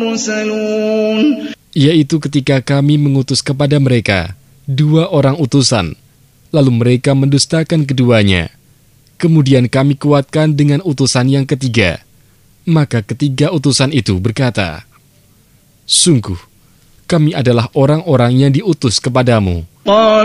Yaitu ketika kami mengutus kepada mereka 2 orang utusan, lalu mereka mendustakan keduanya. Kemudian kami kuatkan dengan utusan yang ketiga. Maka ketiga utusan itu berkata, "Sungguh, kami adalah orang-orang yang diutus kepadamu."